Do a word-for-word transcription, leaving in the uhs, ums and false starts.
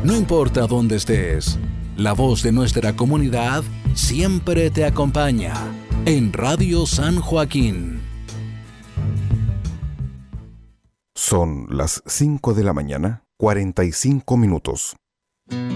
No importa dónde estés, la voz de nuestra comunidad siempre te acompaña en Radio San Joaquín. Son las cinco de la mañana, cuarenta y cinco minutos.